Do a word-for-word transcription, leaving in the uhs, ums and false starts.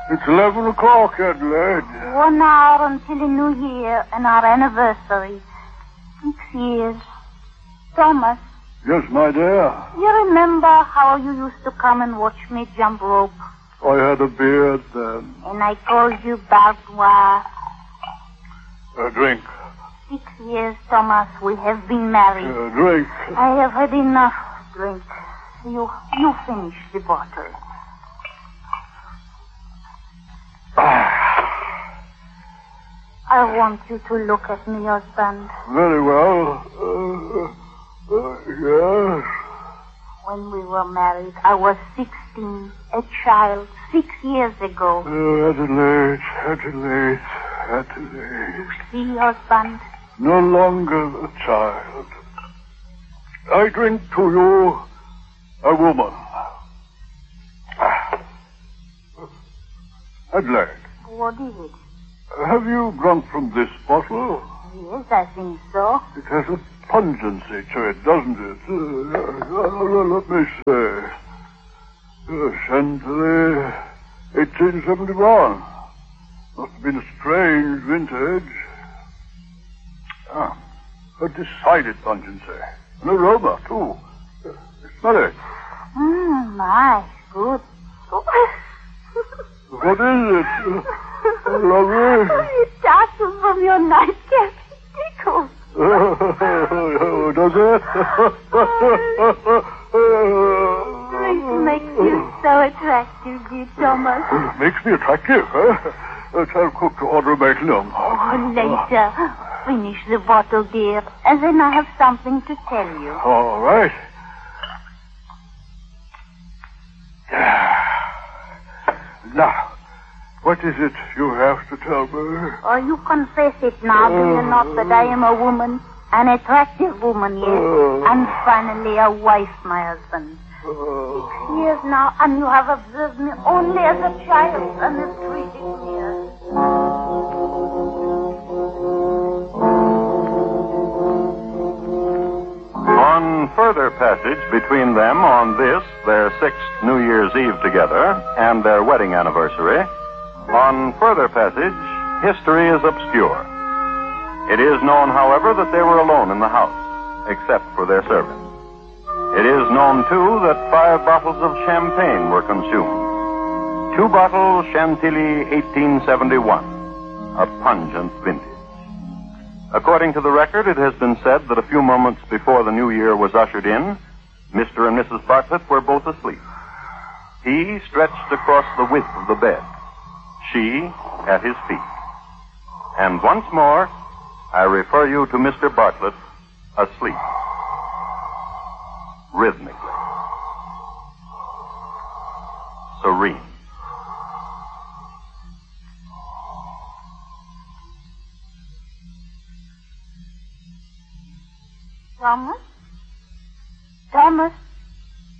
It's eleven o'clock, Adelaide. One hour until the New Year and our anniversary. Six years. Thomas. Yes, my dear. You remember how you used to come and watch me jump rope? I had a beard then. And I called you barbed wire. A drink. Six years, Thomas, we have been married. A drink. I have had enough drink. You, you finish the bottle. I want you to look at me, husband. Very well. Uh, uh, yes. When we were married, I was sixteen, a child, six years ago. Oh, Adelaide, Adelaide, Adelaide. You see, husband? No longer a child. I drink to you, a woman. Adelaide. What is it? Have you drunk from this bottle? Yes, I think so. It has a pungency to it, doesn't it? Uh, uh, let me say. Uh, Chantilly, eighteen seventy-one. Must have been a strange vintage. Ah, a decided pungency. An aroma, too. Uh, smell it. Mmm, my, good. What is it? Uh, lovely. It dashes from your nightcap. It tickles. Oh, does it? Drink makes you so attractive, dear Thomas. Makes me attractive, huh? Uh, tell cook to order a magnum. Oh, later. Finish the bottle, dear, and then I have something to tell you. All right. Now, what is it you have to tell me? Oh, you confess it now, do you not, that I am a woman? An attractive woman, yes. Oh. And finally a wife, my husband. Oh. Six years now, and you have observed me only as a child and have treated me as... On further passage between them on this, their sixth New Year's Eve together, and their wedding anniversary, on further passage, history is obscure. It is known, however, that they were alone in the house, except for their servant. It is known, too, that five bottles of champagne were consumed. Two bottles Chantilly eighteen seventy-one, a pungent vintage. According to the record, it has been said that a few moments before the new year was ushered in, Mister and Missus Bartlett were both asleep. He stretched across the width of the bed, she at his feet. And once more, I refer you to Mister Bartlett asleep, rhythmically, serene. Thomas? Thomas?